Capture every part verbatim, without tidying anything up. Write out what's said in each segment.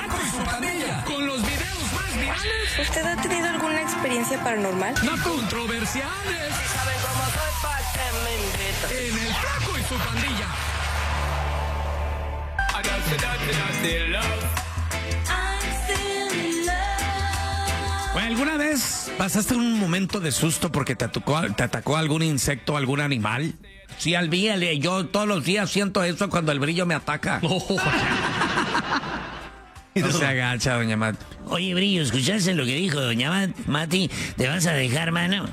Flaco y su pandilla, con los videos más virales. ¿Usted ha tenido alguna experiencia paranormal? No controversiales. ¿Saben cómo soy? Pa' que me invitan. En el Flaco y su pandilla. Bueno, ¿alguna vez pasaste un momento de susto porque te atacó, te atacó algún insecto, algún animal? Sí, al día, yo todos los días siento eso cuando el brillo me ataca. Oh. No se agacha, doña Mati. Oye, Brillo, ¿escuchaste lo que dijo doña Mati? ¿Te vas a dejar, mano?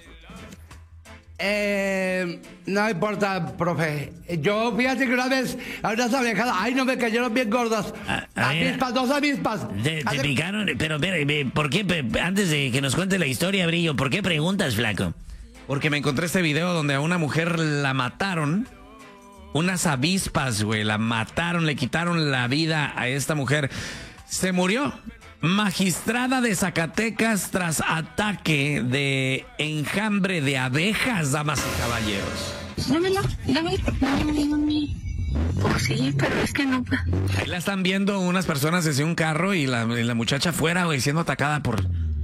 Eh, no importa, profe. Yo, fíjate que una vez a unas abejas, ay, no me cayeron bien gordas. A- a ver. Avispas, dos avispas. ¿Te, te Hace- picaron? Pero, pero, ¿por qué? Pe- Antes de que nos cuente la historia, Brillo, ¿por qué preguntas, flaco? Porque me encontré este video donde a una mujer la mataron. Unas avispas, güey, la mataron, le quitaron la vida a esta mujer. Se murió. Magistrada de Zacatecas tras ataque de enjambre de abejas, damas y caballeros. Dámelo, dámelo, dámelo, dámelo. Pues sí, pero es que no. Ahí la están viendo unas personas desde un carro y la, y la muchacha fuera, güey, siendo atacada por...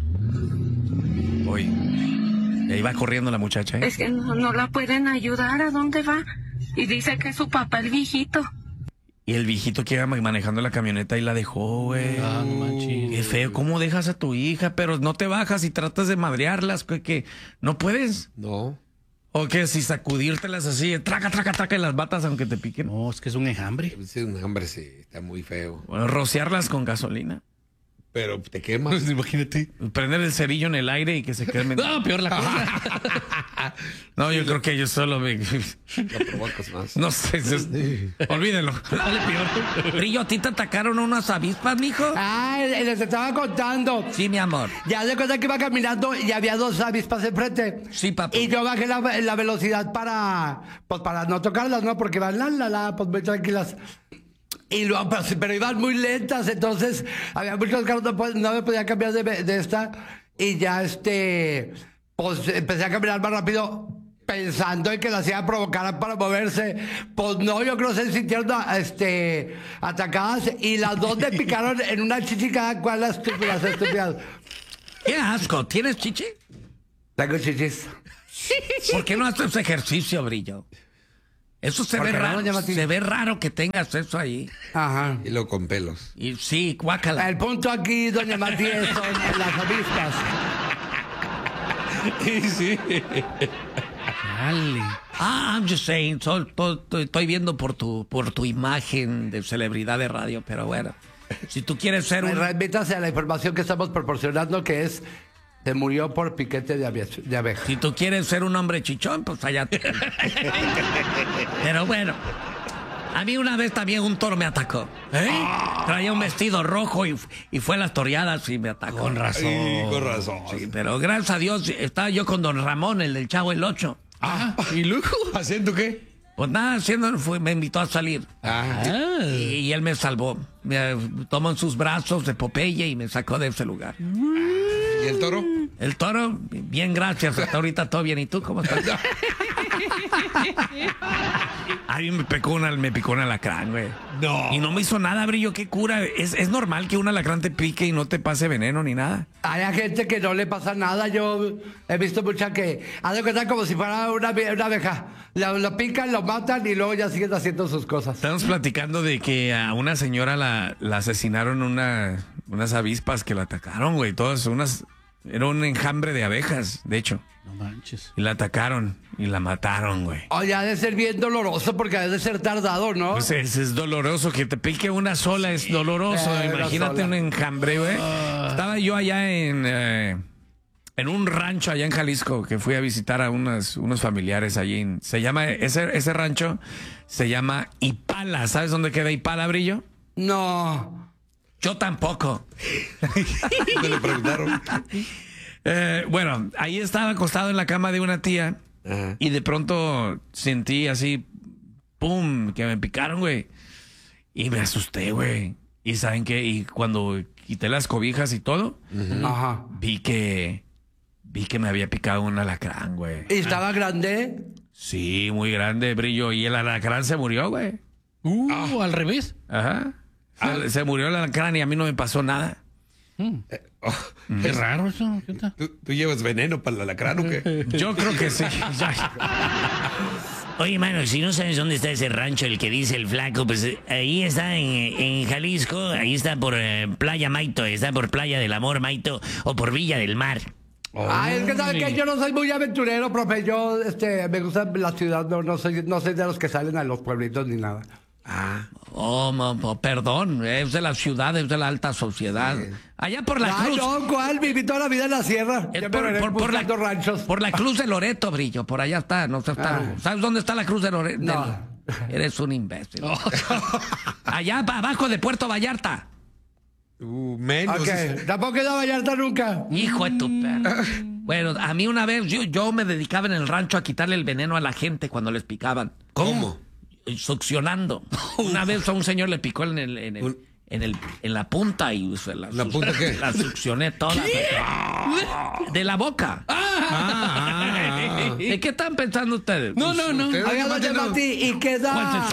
Uy. Y ahí va corriendo la muchacha, ¿eh? Es que no, no la pueden ayudar. ¿A dónde va? Y dice que es su papá, el viejito. Y el viejito que iba manejando la camioneta y la dejó, güey. Ah, no manches. Qué feo, ¿cómo dejas a tu hija? Pero no te bajas y tratas de madrearlas, que, que no puedes. No. O que si sacudírtelas así, traca, traca, traca y las batas aunque te piquen. No, es que es un enjambre. Es un hambre, sí, está muy feo. Bueno, rociarlas con gasolina. Pero te quemas. Pues imagínate. Prender el cerillo en el aire y que se quemen. No, peor la cosa. No, yo creo que yo solo me... Lo provocas más. No sé, es- olvídenlo. Dale, peor. Brillo, ¿a ti te atacaron unas avispas, mijo? Ay, les estaba contando. Sí, mi amor. Ya de cuenta que iba caminando y había dos avispas enfrente. Sí, papi. Y yo bajé la, la velocidad para, pues para no tocarlas, ¿no? Porque van la, la, la, pues muy tranquilas. Y luego, pero, pero iban muy lentas, entonces había muchos carros, no, pod- no me podía cambiar de, de esta. Y ya este, pues empecé a caminar más rápido pensando en que las iba a provocar para moverse. Pues no, yo creo que se sintieron este, atacadas y las dos me picaron en una chichi cada cual, las estúpidas, estúpidas. Qué asco. ¿Tienes chichi? Tengo chichis. ¿Por qué no haces ejercicio, Brillo? Eso se ¿Por ve qué no, raro. doña Matilde? Se ve raro que tengas eso ahí. Ajá. Y lo con pelos. Y sí, guácala. El punto aquí, doña Matías, son las avispas. Sí. Dale. Ah, I'm just saying. so- to- to- estoy viendo por tu, por tu imagen de celebridad de radio, pero bueno. Si tú quieres ser un... Remítase a la información que estamos proporcionando, que es, se murió por piquete de, abe- de abeja. Si tú quieres ser un hombre chichón, pues allá tú. Pero bueno, a mí una vez también un toro me atacó. ¿Eh? Traía un vestido rojo y, y fue a las toreadas y me atacó. Con razón. Ay, con razón. Sí, pero gracias a Dios estaba yo con don Ramón, el del Chavo el Ocho. Ah, ¿y luego? ¿Haciendo qué? Pues nada, haciendo, fue- me invitó a salir. Ah, Ah. Y, y él me salvó. Me tomó en sus brazos de Popeye y me sacó de ese lugar. ¿y el toro? El toro, bien, gracias. Hasta ahorita todo bien. ¿Y tú cómo estás? A mí me picó una, me picó un alacrán, güey. No. Y no me hizo nada, Brillo. ¿Qué cura? ¿Es, es normal que un alacrán te pique y no te pase veneno ni nada? Hay gente que no le pasa nada. Yo he visto mucha que hace cuenta como si fuera una, abe- una abeja. Lo, lo pican, lo matan y luego ya siguen haciendo sus cosas. Estamos platicando de que a una señora la, la asesinaron una, unas avispas que la atacaron, güey. Todas unas... Era un enjambre de abejas, de hecho. No manches. Y la atacaron y la mataron, güey. Oye, ha de ser bien doloroso porque ha de ser tardado, ¿no? Pues es, es doloroso, que te pique una sola es doloroso. Eh, una Imagínate sola. un enjambre, güey. Estaba yo allá en, eh, en un rancho allá en Jalisco, que fui a visitar a unos, unos familiares allí. en- se llama, ese, ese rancho se llama Ipala. ¿Sabes dónde queda Ipala, Brillo? No. Yo tampoco. Me lo preguntaron. Eh, bueno, ahí estaba acostado en la cama de una tía. Ajá. Y de pronto sentí así, pum, que me picaron, güey. Y me asusté, güey. Y ¿saben qué? Y cuando quité las cobijas y todo, Ajá. vi que vi que me había picado un alacrán, güey. ¿Y estaba grande? Sí, muy grande, Brillo. Y el alacrán se murió, güey. Uh, al revés. Ajá. Se, se murió el alacrán y a mí no me pasó nada. Mm. Eh, oh, Qué raro eso. ¿Qué tal? ¿Tú, tú llevas veneno para el alacrán o qué? Yo creo que sí. Oye, mano, si no sabes dónde está ese rancho, el que dice el flaco, pues eh, ahí está en, en Jalisco, ahí está por eh, Playa Maito, está por Playa del Amor Maito o por Villa del Mar. Oh. Ay, es que sabe que yo no soy muy aventurero, profe. Yo, este, me gusta la ciudad, no, no soy, no soy de los que salen a los pueblitos ni nada. Ah, oh, mo- mo- perdón, es de la ciudad, es de la alta sociedad. Allá por la Ay, cruz. no, ¿cuál? Viví toda la vida en la sierra. Es Ya me por, veré por- por la, buscando ranchos. por la Cruz de Loreto, Brillo, por allá está, no sé, está. Ah. ¿Sabes dónde está la Cruz de Loreto? No. Eres un imbécil. Allá pa- abajo de Puerto Vallarta. Uh, menos. Ok, tampoco he ido a Vallarta nunca. Hijo de tu perro. Bueno, a mí una vez, yo, yo me dedicaba en el rancho a quitarle el veneno a la gente cuando les picaban. ¿Cómo? Succionando. Una vez a un señor le picó en el, en el, Un- en el, en la punta y se la, ¿La punta qué? la succioné toda. De la boca. Ah, ¿De qué están pensando ustedes? No, no, no. Ustedes- Oiga, doña Mati, ¿y queda,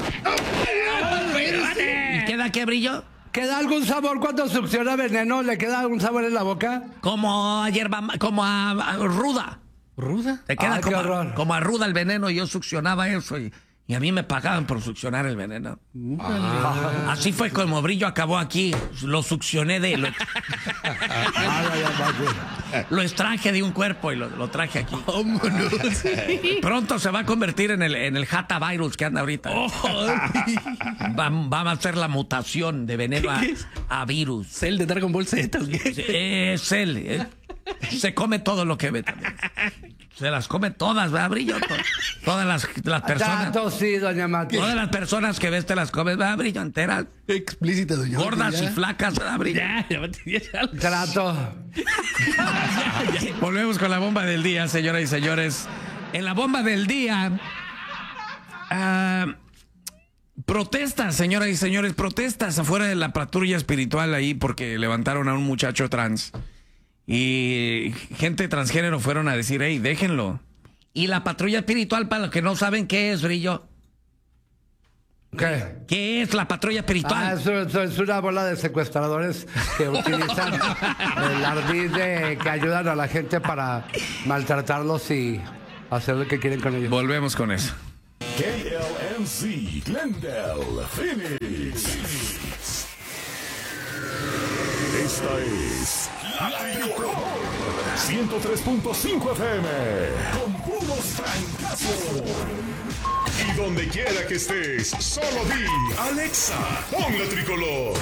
¿Y queda qué, Brillo? queda algún sabor cuando succiona veneno? ¿Le queda algún sabor en la boca? Como a hierba, como a, a ruda. ¿Ruda? Te queda Ay, qué como, a, horror. como a ruda el veneno y yo succionaba eso y, y a mí me pagaban por succionar el veneno. Así fue como Brillo acabó aquí. Lo succioné de... Lo, Ay, doña Mati. lo extraje de un cuerpo y lo, lo traje aquí. Pronto se va a convertir en el, en el Hata virus que anda ahorita. Va, va a hacer la mutación de veneno a, a virus. ¿Cel de Dragon Ball Z o qué? Es él. eh. Se come todo lo que ve también. Se las come todas, ¿verdad, Brillo? To- Todas las, las personas. Tanto sí, doña Mati. Todas las personas que ves te las comes, ¿verdad, Brillo? Enteras. Explícita, doña Mati, Gordas ya. y flacas, ¿verdad, Brillo? Ya, ya, ya, ya. Trato. Volvemos con la bomba del día, señoras y señores. En la bomba del día, ah, protestas, señoras y señores, protestas afuera de la patrulla espiritual ahí porque levantaron a un muchacho trans. Y gente transgénero fueron a decir, hey, déjenlo. Y la patrulla espiritual, para los que no saben qué es, Brillo. ¿Qué? ¿Qué es la patrulla espiritual? Ah, eso, eso es una bola de secuestradores que utilizan el ardid de que ayudan a la gente para maltratarlos y hacer lo que quieren con ellos. Volvemos con eso. K L M C, Glendale, Phoenix. Esta es La Tricolour, ciento tres punto cinco F M, con puros francazos. Y donde quiera que estés, solo di, Alexa, pon La Tricolor.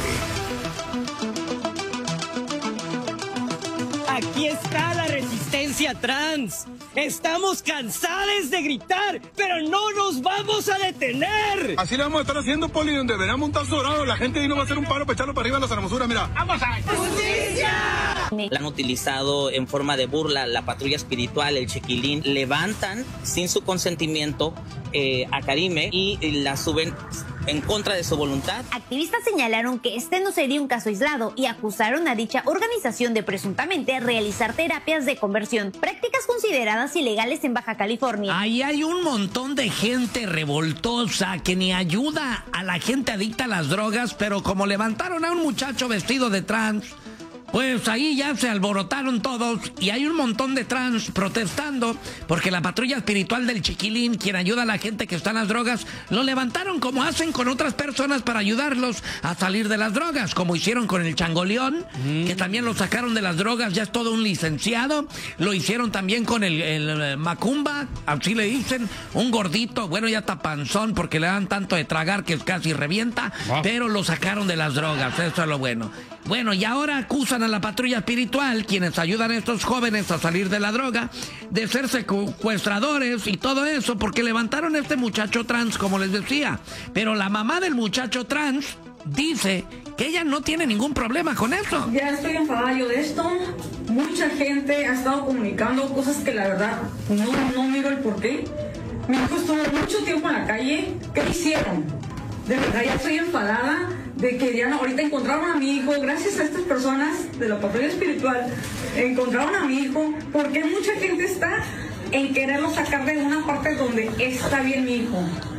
Aquí está la resistencia trans. Estamos cansados de gritar, pero no nos vamos a detener. Así le vamos a estar haciendo, Poli, donde verán un tazo dorado. La gente ahí no va a hacer un paro para echarlo para arriba a las hermosuras, mira. ¡Vamos a ¡Justicia! La han utilizado en forma de burla, la patrulla espiritual, el chiquilín. Levantan sin su consentimiento eh, a Karime y la suben en contra de su voluntad. Activistas señalaron que este no sería un caso aislado y acusaron a dicha organización de presuntamente realizar terapias de conversión, prácticas consideradas ilegales en Baja California. Ahí hay un montón de gente revoltosa que ni ayuda a la gente adicta a las drogas, pero como levantaron a un muchacho vestido de trans, pues ahí ya se alborotaron todos y hay un montón de trans protestando porque la patrulla espiritual del chiquilín, quien ayuda a la gente que está en las drogas, lo levantaron como hacen con otras personas para ayudarlos a salir de las drogas, como hicieron con el Changoleón, mm. que también lo sacaron de las drogas, ya es todo un licenciado. Lo hicieron también con el, el Macumba, así le dicen, un gordito, bueno, ya está panzón porque le dan tanto de tragar que casi revienta, wow. pero lo sacaron de las drogas, eso es lo bueno. Bueno, y ahora acusan a la patrulla espiritual, quienes ayudan a estos jóvenes a salir de la droga, de ser secuestradores y todo eso, porque levantaron a este muchacho trans, como les decía. Pero la mamá del muchacho trans dice que ella no tiene ningún problema con eso. Ya estoy enfadada yo de esto. Mucha gente ha estado comunicando cosas que la verdad no, no miro el porqué. Mi hijo estuvo mucho tiempo en la calle. ¿Qué hicieron? De verdad ya estoy enfadada de que ya no, ahorita encontraron a mi hijo, gracias a estas personas de la patrulla espiritual, encontraron a mi hijo, porque mucha gente está en quererlo sacar de una parte donde está bien mi hijo.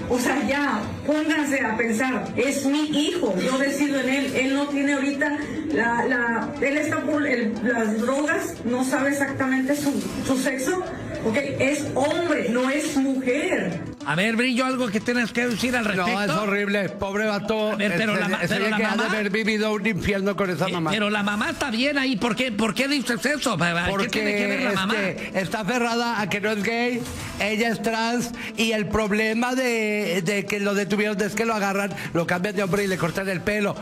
O sea, ya, pónganse a pensar, es mi hijo, yo decido en él, él no tiene ahorita, la, la, él está por el, las drogas, no sabe exactamente su, su sexo, ok, es hombre, no es mujer. A ver, Brillo, algo que tienes que decir al respecto. No, es horrible, pobre vato. A ver, pero Ese- la, ese pero día la que ha de mamá... haber vivido un infierno con esa Eh, mamá. Pero la mamá está bien ahí. ¿Por qué, ¿Por qué dices eso? Porque ¿Qué tiene que ver la mamá? este, está aferrada a que no es gay, ella es trans y el problema de, de que lo detuvieron es que lo agarran, lo cambian de hombre y le cortan el pelo.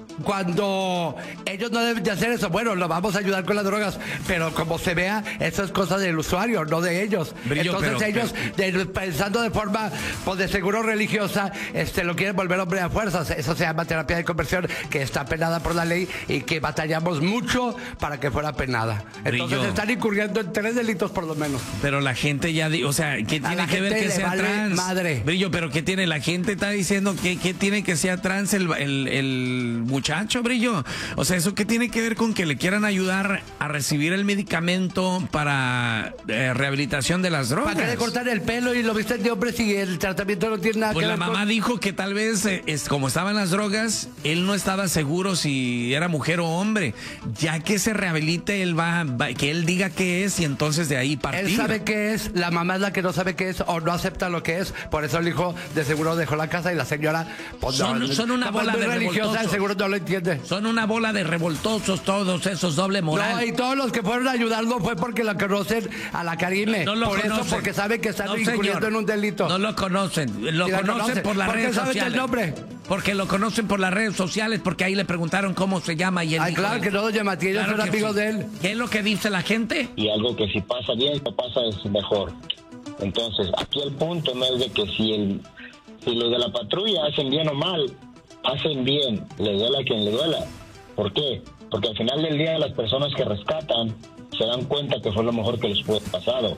Cuando ellos no deben de hacer eso, bueno, lo vamos a ayudar con las drogas, pero como se vea, eso es cosa del usuario, no de ellos. Brillo, Entonces pero- ellos, de- pensando de forma, pues de seguro religiosa, este, lo quieren volver hombre a fuerzas. Eso se llama terapia de conversión, que está penada por la ley y que batallamos mucho para que fuera penada. Entonces Brillo. están incurriendo en tres delitos por lo menos. Pero la gente ya, di- o sea, ¿qué tiene la que ver gente que le sea vale trans? madre. Brillo, pero ¿qué tiene? La gente está diciendo que, que tiene que sea trans el, el, el muchacho, Brillo. O sea, ¿eso qué tiene que ver con que le quieran ayudar a recibir el medicamento para eh, rehabilitación de las drogas? ¿Para qué le cortan el pelo y lo visten de hombre si el tratamiento no tiene nada Pues que la ver mamá con... dijo que tal vez, eh, es, como estaban las drogas, él no estaba seguro si era mujer o hombre. Ya que se rehabilite, él va, va- que él diga qué es y entonces de ahí partir. Él sabe qué es, la mamá es la que no sabe qué es o no acepta lo que es, por eso el hijo de seguro dejó la casa y la señora pues, Son- no, son una como es bola muy de religiosa, revoltosos. seguro no lo entiende. Son una bola de revoltosos todos esos, doble moral. No, y todos los que fueron a ayudarlo fue porque la conocen a la Karime. No lo por conocen. eso, porque saben que están No, incurriendo señor. en un delito. No lo conocen, lo Sí la conocen conocen. por las ¿Por qué redes sabes el sociales. nombre? Porque lo conocen por las redes sociales, porque ahí le preguntaron cómo se llama y él Ay, dijo claro eso. que no, doña Matías, ellos Claro son que amigos sí. de él. ¿Qué es lo que dice la gente? Y algo que si pasa bien, no pasa es mejor. Entonces, aquí el punto no es de que si, el, si los de la patrulla hacen bien o mal, hacen bien, le duela a quien le duela. ¿Por qué? Porque al final del día las personas que rescatan se dan cuenta que fue lo mejor que les fue pasado.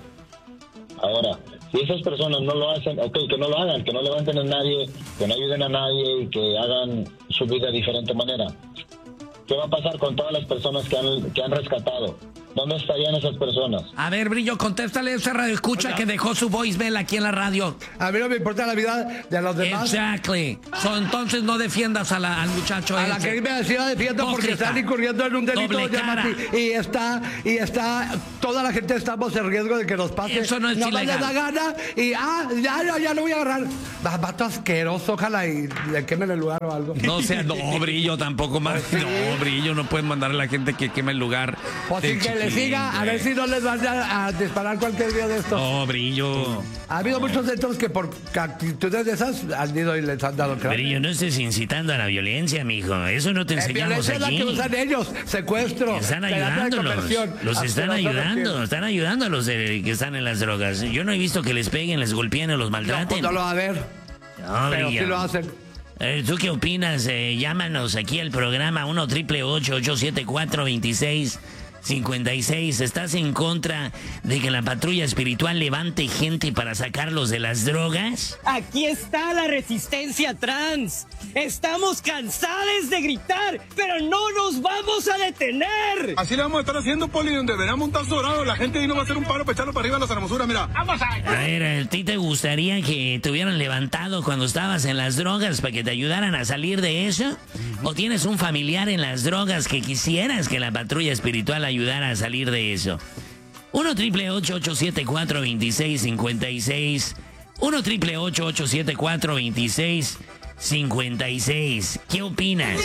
Ahora, si esas personas no lo hacen, ok, que no lo hagan, que no levanten a nadie, que no ayuden a nadie y que hagan su vida de diferente manera. ¿Qué va a pasar con todas las personas que han, que han rescatado? ¿Dónde estarían esas personas? A ver, Brillo, contéstale a ese radio escucha que dejó su voicemail aquí en la radio. A mí no me importa la vida de los demás. Exactly. So, entonces no defiendas a la- al muchacho A la ese. que me decía defiendo porque Hipócrita. están incurriendo en un delito, Doble doña cara. Mati, y está, y está, toda la gente estamos en riesgo de que nos pase. Eso no es más ilegal. les da gana y ah, ya, ya, ya lo voy a agarrar. Va- Vato asqueroso, ojalá y le quemen el lugar o algo. No sea, no, Brillo, tampoco más. No, Brillo, no pueden mandar a la gente que queme el lugar. O del sin que le chiquilín, siga, a güey. ver si no les van a, a disparar cualquier día de esto. No, Brillo. Ha habido muchos centros que por actitudes de esas han ido y les han dado cráneo. Brillo, no estés incitando a la violencia, mijo. Eso no te Eh, enseñamos violencia es la aquí. que usan ellos, secuestro. Están terapia de ayudándolos. conversión. Los Así están lo hacen ayudando. aquí. Están ayudando a los de- que están en las drogas. Yo no he visto que les peguen, les golpeen o los No, maltraten. pues no lo va a ver. No, Pero Brillo. sí lo hacen. Eh, ¿Tú qué opinas? Eh, llámanos aquí al programa uno triple ocho ocho siete cuatro veintiséis cincuenta y seis. ¿Estás en contra de que la patrulla espiritual levante gente para sacarlos de las drogas? Aquí está la resistencia trans. Estamos cansados de gritar, pero no nos vamos a detener. Así le vamos a estar haciendo, Poli, donde veramos un tazo dorado, la gente ahí no va a hacer un paro para echarlo para arriba a las hermosuras, mira. ¡Vamos a! A ver, ¿a ti te gustaría que te hubieran levantado cuando estabas en las drogas para que te ayudaran a salir de eso? ¿O tienes un familiar en las drogas que quisieras que la patrulla espiritual ayudara a salir de eso? uno triple ocho ocho siete cuatro veintiséis cincuenta y seis. uno triple ocho ocho siete cuatro veintiséis cincuenta y seis. ¿Qué opinas?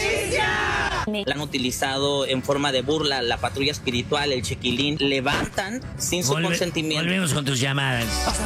La han utilizado en forma de burla, la patrulla espiritual, el chiquilín, levantan sin su Volve- consentimiento. Volvemos con tus llamadas.